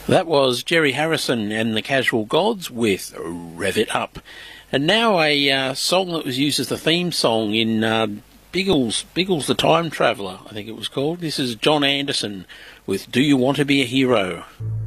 That was Jerry Harrison and the Casual Gods with Rev It Up. And now a song that was used as the theme song in Biggles the Time Traveller, I think it was called. This is John Anderson with Do You Want to Be a Hero?